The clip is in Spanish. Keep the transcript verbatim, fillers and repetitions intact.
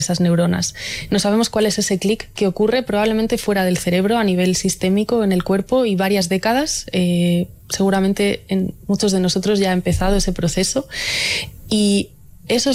esas neuronas. No sabemos cuál es ese clic que ocurre probablemente fuera del cerebro a nivel sistémico en el cuerpo y varias décadas. Eh, seguramente en muchos de nosotros ya ha empezado ese proceso y eso es